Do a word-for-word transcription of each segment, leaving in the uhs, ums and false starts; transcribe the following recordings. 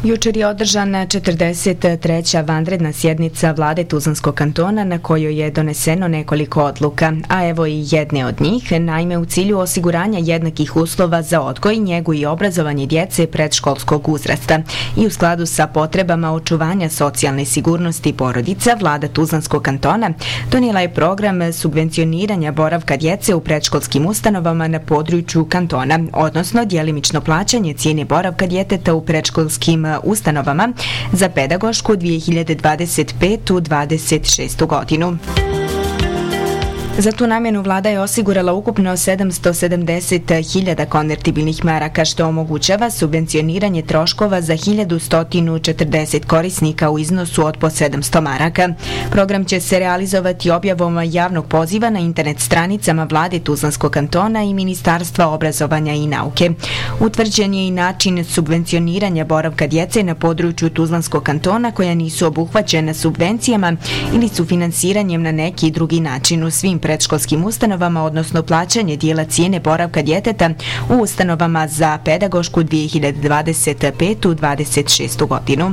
Jučer je održana četrdeset treća vanredna sjednica vlade Tuzlanskog kantona na kojoj je doneseno nekoliko odluka, a evo i jedne od njih, naime u cilju osiguranja jednakih uslova za odgoj, njegu i obrazovanje djece predškolskog uzrasta i u skladu sa potrebama očuvanja socijalne sigurnosti porodica, vlada Tuzlanskog kantona donijela je program subvencioniranja boravka djece u predškolskim ustanovama na području kantona, odnosno djelimično plaćanje cijene boravka djeteta u predškolskim ustanovama za pedagošku dvije hiljade dvadeset petu do dvadeset šestu godinu. Za tu namjenu vlada je osigurala ukupno sedamsto sedamdeset hiljada konvertibilnih maraka, što omogućava subvencioniranje troškova za hiljadu sto četrdeset korisnika u iznosu od po sedamsto maraka. Program će se realizovati objavom javnog poziva na internet stranicama vlade Tuzlanskog kantona i Ministarstva obrazovanja i nauke. Utvrđen je i način subvencioniranja boravka djece na području Tuzlanskog kantona koja nisu obuhvaćena subvencijama ili sufinansiranjem na neki drugi način u svim predškolskim ustanovama, odnosno plaćanje dijela cijene boravka djeteta u ustanovama za pedagošku dvije hiljade dvadeset petu do dvadeset šestu godinu.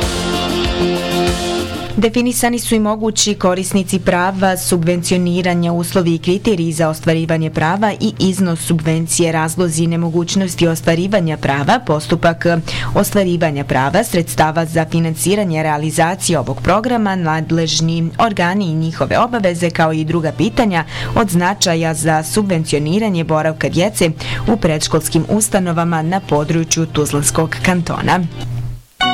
Definisani su i mogući korisnici prava, subvencioniranja, uslovi i kriteriji za ostvarivanje prava i iznos subvencije, razlozi nemogućnosti ostvarivanja prava, postupak ostvarivanja prava, sredstava za financiranje realizacije ovog programa, nadležni organi i njihove obaveze, kao i druga pitanja od značaja za subvencioniranje boravka djece u predškolskim ustanovama na području Tuzlanskog kantona.